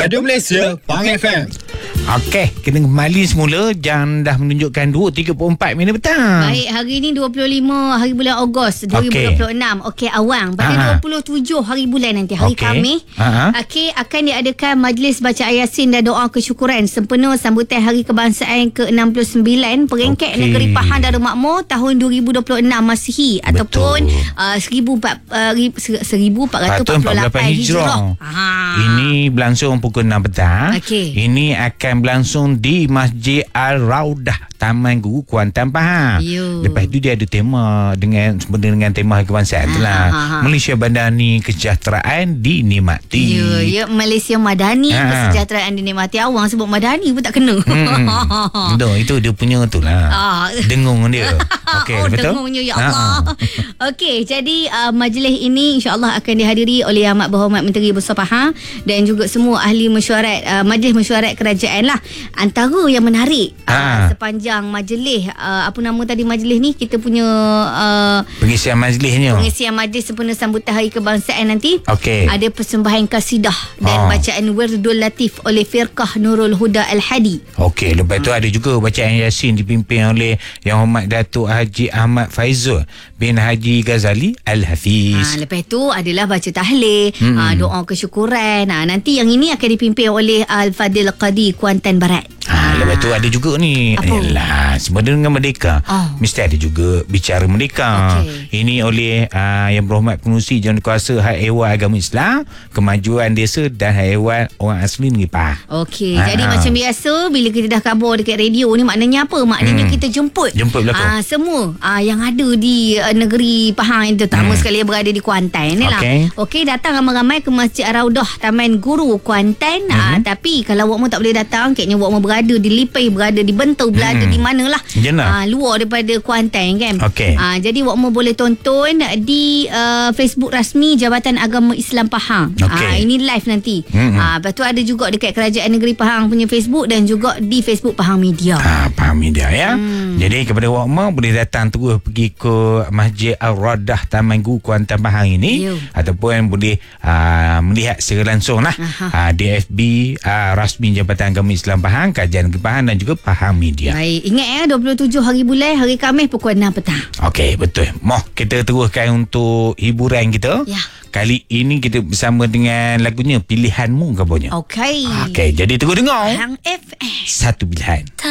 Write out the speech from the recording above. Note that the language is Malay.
Radio Malaysia, Pang FM. Okey, kita kembali semula. Jam dah menunjukkan 2.34 minit petang. Baik, hari ni 25 hari bulan Ogos 2026. Okey, awang. Pada 27 hari bulan nanti, hari Khamis. Okey, akan diadakan majlis baca Yasin dan doa kesyukuran sempena sambutan Hari Kebangsaan ke-69 Perengkat Negeri Pahang Darul Makmur tahun 2026 Masihi ataupun 1448 Hijrah. Ini berlangsung pukul 6 petang. Ini akan berlangsung di Masjid Al-Raudah, Taman Guru Kuantan Pahang. Lepas tu dia ada tema dengan tema Hari Kebangsaan itulah. Malaysia Madani Kesejahteraan dinikmati. Malaysia Madani Kesejahteraan dinikmati. Awang sebut Madani pun tak kena. Itu dia punya tu lah. Dengung dia. Okey, betul. Dengungnya ya Allah. Okey, jadi majlis ini insya-Allah akan dihadiri oleh Amat Berhormat Menteri Besar Pahang dan juga semua ahli mesyuarat Majlis Mesyuarat Kerajaan lah. Antara yang menarik sepanjang majlis, apa nama tadi majlis ni, kita punya pengisian majlisnya. Pengisian majlis sempena sambutan Hari Kebangsaan nanti. Ada persembahan kasidah dan bacaan Wirdul Latif oleh Firqah Nurul Huda Al-Hadi. Okey, lepas tu ada juga bacaan Yasin dipimpin oleh Yang Hormat Datuk Haji Ahmad Faizul bin Haji Ghazali Al-Hafiz. Lepas tu adalah baca tahlil, doa kesyukuran. Nanti yang ini akan dipimpin oleh Al-Fadil Qadi Kuantan Barat. Lepas tu ada juga ni, sebenarnya dengan Merdeka mesti ada juga bicara Merdeka. Ini oleh Yang Berhormat Pengerusi Jawatankuasa Hak Ehwal Agama Islam, Kemajuan Desa dan Hak Ehwal Orang Asli Negeri Pahang. Jadi macam biasa bila kita dah khabar dekat radio ni, maknanya apa? Maknanya kita jemput belakang semua yang ada di negeri Pahang, terutama sekali yang berada di Kuantan ni lah. Datang ramai-ramai ke Masjid Ar-Raudah Taman Guru Kuantan. Tapi kalau awak tak boleh datang, kayaknya awak berada di Lipai, berada di Bentau, berada di manalah luar daripada Kuantan kan. Jadi awak boleh tonton di Facebook rasmi Jabatan Agama Islam Pahang. Ini live nanti. Lepas tu ada juga dekat Kerajaan Negeri Pahang punya Facebook dan juga di Facebook Pahang Media. Pahang Media ya. Jadi kepada awak boleh datang terus pergi ke Masjid Al-Raudah Taman Guru Kuantan Pahang ini, ataupun boleh melihat secara langsung lah di FB rasmi Jabatan Agama Islam Pahang, Kajian Negeri Pahang dan juga Pahang Media. Baik, ingat 27 hari bulan, hari Khamis pukul 6 petang. Okey, betul. Kita teruskan untuk hiburan kita. Kali ini kita bersama dengan lagunya Pilihanmu Kabarnya. Okey, jadi terus dengar Pahang FM. Satu Pilihan.